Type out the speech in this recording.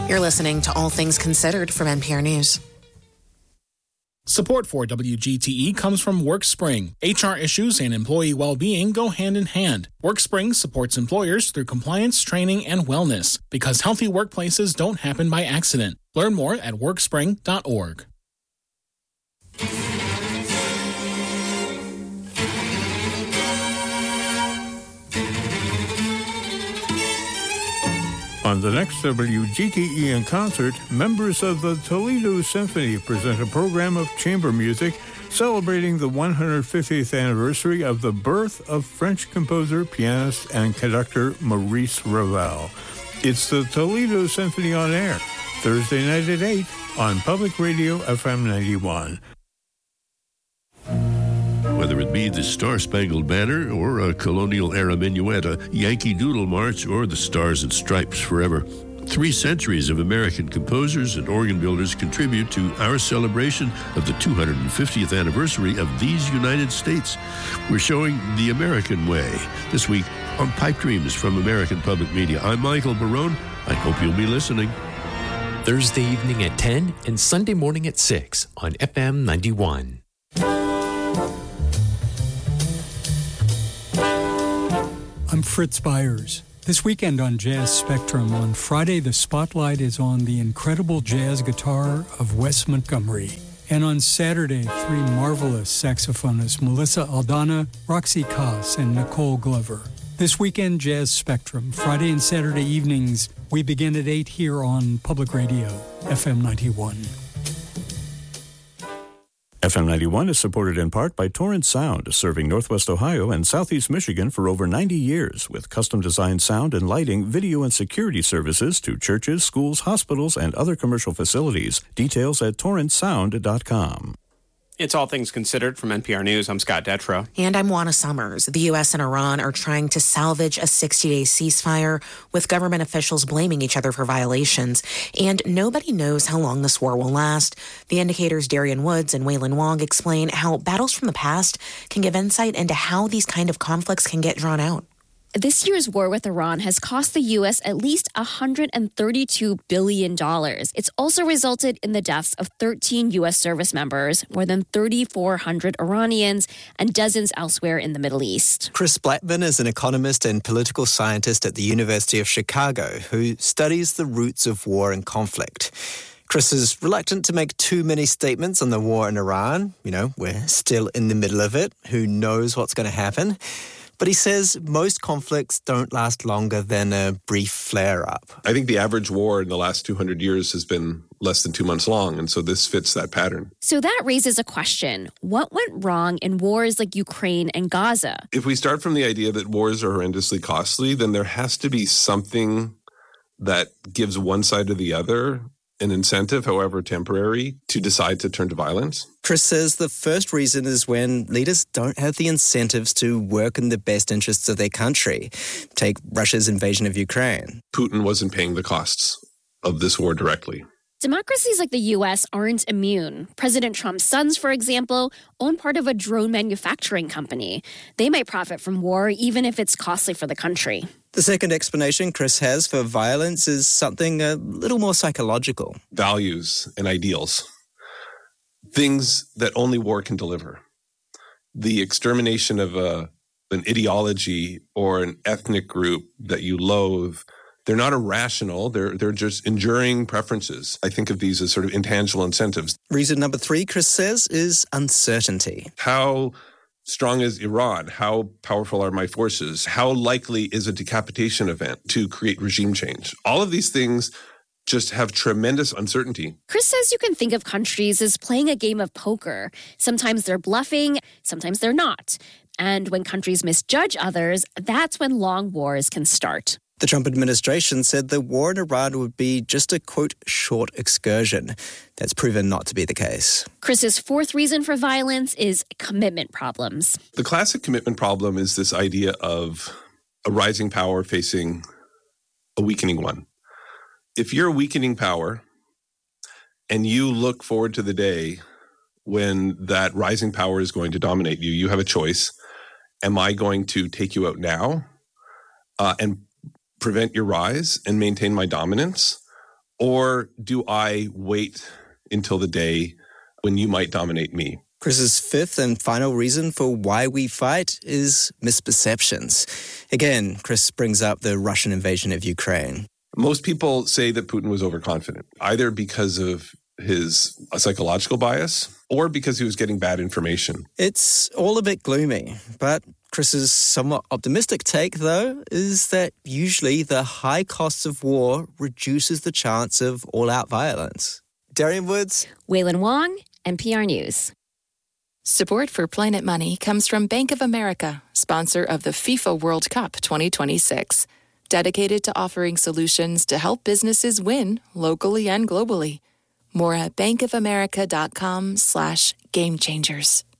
You're listening to All Things Considered from NPR News. Support for WGTE comes from WorkSpring. HR issues and employee well-being go hand in hand. WorkSpring supports employers through compliance, training, and wellness because healthy workplaces don't happen by accident. Learn more at workspring.org. On the next WGTE in Concert, members of the Toledo Symphony present a program of chamber music celebrating the 150th anniversary of the birth of French composer, pianist, and conductor Maurice Ravel. It's the Toledo Symphony on air, Thursday night at 8 on Public Radio FM 91. Whether it be the Star-Spangled Banner or a colonial-era minuet, a Yankee Doodle March, or the Stars and Stripes Forever, 3 centuries of American composers and organ builders contribute to our celebration of the 250th anniversary of these United States. We're showing the American way this week on Pipe Dreams from American Public Media. I'm Michael Barone. I hope you'll be listening. Thursday evening at 10 and Sunday morning at 6 on FM 91. I'm Fritz Byers. This weekend on Jazz Spectrum, on Friday, the spotlight is on the incredible jazz guitar of Wes Montgomery. And on Saturday, 3 marvelous saxophonists, Melissa Aldana, Roxy Koss, and Nicole Glover. This weekend, Jazz Spectrum, Friday and Saturday evenings, we begin at 8 here on Public Radio, FM 91. FM 91 is supported in part by Torrent Sound, serving Northwest Ohio and Southeast Michigan for over 90 years with custom-designed sound and lighting, video and security services to churches, schools, hospitals, and other commercial facilities. Details at torrentsound.com. It's All Things Considered from NPR News. I'm Scott Detrow. And I'm Juana Summers. The U.S. and Iran are trying to salvage a 60-day ceasefire, with government officials blaming each other for violations. And nobody knows how long this war will last. The Indicator's Darian Woods and Waylon Wong explain how battles from the past can give insight into how these kind of conflicts can get drawn out. This year's war with Iran has cost the U.S. at least $132 billion. It's also resulted in the deaths of 13 U.S. service members, more than 3,400 Iranians, and dozens elsewhere in the Middle East. Chris Blackman is an economist and political scientist at the University of Chicago who studies the roots of war and conflict. Chris is reluctant to make too many statements on the war in Iran. We're still in the middle of it. Who knows what's going to happen? But he says most conflicts don't last longer than a brief flare-up. I think the average war in the last 200 years has been less than 2 months long, and so this fits that pattern. So that raises a question. What went wrong in wars like Ukraine and Gaza? If we start from the idea that wars are horrendously costly, then there has to be something that gives one side or the other an incentive, however temporary, to decide to turn to violence. Chris says the first reason is when leaders don't have the incentives to work in the best interests of their country. Take Russia's invasion of Ukraine. Putin wasn't paying the costs of this war directly. Democracies like the U.S. aren't immune. President Trump's sons, for example, own part of a drone manufacturing company. They might profit from war even if it's costly for the country. The second explanation Chris has for violence is something a little more psychological. Values and ideals. Things that only war can deliver. The extermination of an ideology or an ethnic group that you loathe, they're not irrational. They're just enduring preferences. I think of these as sort of intangible incentives. Reason number 3, Chris says, is uncertainty. How strong is Iran? How powerful are my forces? How likely is a decapitation event to create regime change? All of these things just have tremendous uncertainty. Chris says you can think of countries as playing a game of poker. Sometimes they're bluffing, sometimes they're not. And when countries misjudge others, that's when long wars can start. The Trump administration said the war in Iran would be just a, quote, short excursion. That's proven not to be the case. Chris's fourth reason for violence is commitment problems. The classic commitment problem is this idea of a rising power facing a weakening one. If you're a weakening power and you look forward to the day when that rising power is going to dominate you, you have a choice. Am I going to take you out now and prevent your rise and maintain my dominance? Or do I wait until the day when you might dominate me? Chris's fifth and final reason for why we fight is misperceptions. Again, Chris brings up the Russian invasion of Ukraine. Most people say that Putin was overconfident, either because of his psychological bias or because he was getting bad information. It's all a bit gloomy, but Chris's somewhat optimistic take, though, is that usually the high costs of war reduces the chance of all-out violence. Darian Woods. Waylon Wong, NPR News. Support for Planet Money comes from Bank of America, sponsor of the FIFA World Cup 2026, dedicated to offering solutions to help businesses win locally and globally. More at bankofamerica.com/gamechangers.